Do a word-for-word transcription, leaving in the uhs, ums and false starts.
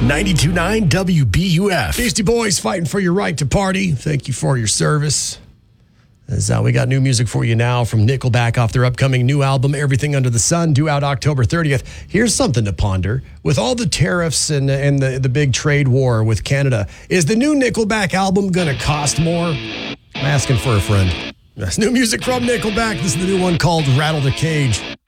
ninety-two point nine W B U F. Beastie Boys fighting for your right to party. Thank you for your service. As uh, we got new music for you now from Nickelback off their upcoming new album, Everything Under the Sun, due out October thirtieth. Here's something to ponder. With all the tariffs and, and the, the big trade war with Canada, is the new Nickelback album going to cost more? I'm asking for a friend. That's new music from Nickelback. This is the new one called Rattle the Cage.